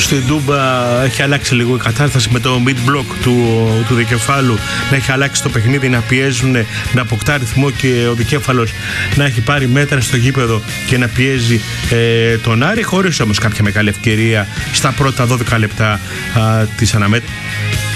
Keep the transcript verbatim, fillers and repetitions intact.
στην Τούμπα έχει αλλάξει λίγο η κατάσταση με το mid-block του, του δικεφάλου να έχει αλλάξει το παιχνίδι, να πιέζουν, να αποκτά ρυθμό και ο δικέφαλος να έχει πάρει μέτρα στο γήπεδο και να πιέζει ε, τον Άρη, χωρίς όμως κάποια μεγάλη ευκαιρία στα πρώτα δώδεκα λεπτά α, της αναμέτρησης.